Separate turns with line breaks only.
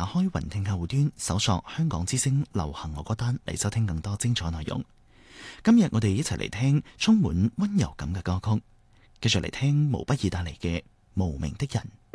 開雲聽客戶端，搜索香港之聲流行樂歌單嚟收聽更多精彩內容。今日我哋一齊嚟聽充滿溫柔感嘅歌曲，繼續嚟聽毛不易帶嚟嘅無名的人。